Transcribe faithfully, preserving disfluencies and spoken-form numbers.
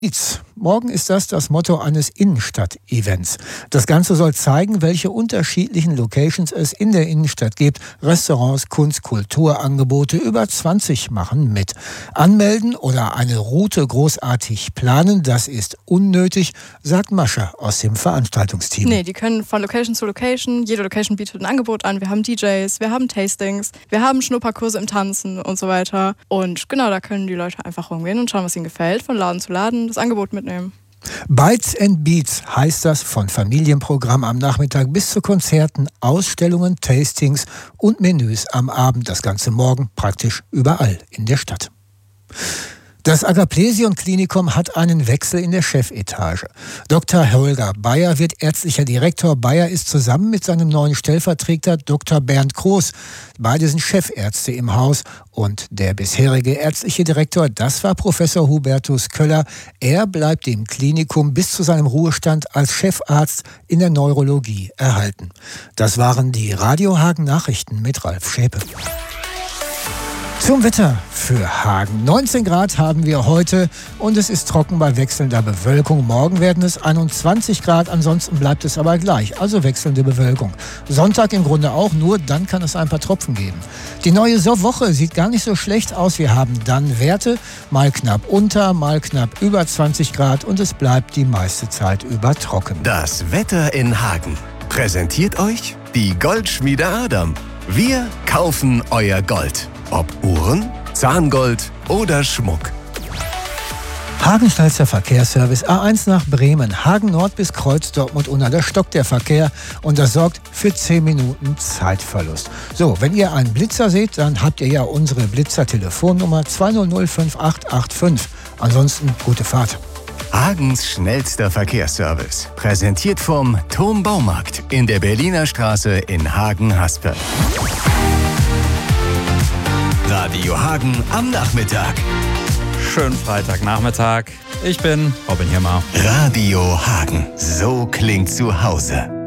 Morgen ist das das Motto eines Innenstadt-Events. Das Ganze soll zeigen, welche unterschiedlichen Locations es in der Innenstadt gibt. Restaurants, Kunst, Kulturangebote, über zwanzig machen mit. Anmelden oder eine Route großartig planen, das ist unnötig, sagt Mascha aus dem Veranstaltungsteam. Nee, die können von Location zu Location, jede Location bietet ein Angebot an. Wir haben D Js, wir haben Tastings, wir haben Schnupperkurse im Tanzen und so weiter. Und genau, da können die Leute einfach rumgehen und schauen, was ihnen gefällt, von Laden zu Laden das Angebot mitnehmen. Bites and Beats heißt das, von Familienprogramm am Nachmittag bis zu Konzerten, Ausstellungen, Tastings und Menüs am Abend. Das Ganze morgen praktisch überall in der Stadt. Das Agaplesion-Klinikum hat einen Wechsel in der Chefetage. Doktor Holger Bayer wird ärztlicher Direktor. Bayer ist zusammen mit seinem neuen Stellvertreter Doktor Bernd Groß. Beide sind Chefärzte im Haus. Und der bisherige ärztliche Direktor, das war Professor Hubertus Köller. Er bleibt dem Klinikum bis zu seinem Ruhestand als Chefarzt in der Neurologie erhalten. Das waren die Radio Hagen Nachrichten mit Ralf Schäpe. Zum Wetter für Hagen. neunzehn Grad haben wir heute und es ist trocken bei wechselnder Bewölkung. Morgen werden es einundzwanzig Grad, ansonsten bleibt es aber gleich, also wechselnde Bewölkung. Sonntag im Grunde auch, nur dann kann es ein paar Tropfen geben. Die neue So- Woche sieht gar nicht so schlecht aus. Wir haben dann Werte, mal knapp unter, mal knapp über zwanzig Grad und es bleibt die meiste Zeit über trocken. Das Wetter in Hagen präsentiert euch die Goldschmiede Adam. Wir kaufen euer Gold. Ob Uhren, Zahngold oder Schmuck. Hagen schnellster Verkehrsservice A eins nach Bremen, Hagen Nord bis Kreuz Dortmund-Unna. Da stockt der Verkehr und das sorgt für zehn Minuten Zeitverlust. So, wenn ihr einen Blitzer seht, dann habt ihr ja unsere Blitzer-Telefonnummer zwei null null fünf acht acht fünf. Ansonsten gute Fahrt. Hagens schnellster Verkehrsservice. Präsentiert vom Turm Baumarkt in der Berliner Straße in Hagen-Haspe. Radio Hagen am Nachmittag. Schönen Freitagnachmittag. Ich bin Robin Hirmer. Radio Hagen. So klingt zu Hause.